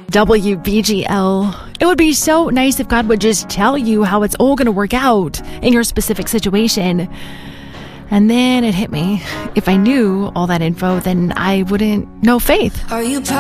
WBGL. It would be so nice if God would just tell you how it's all going to work out in your specific situation. And then it hit me. If I knew all that info, then I wouldn't know faith. Are you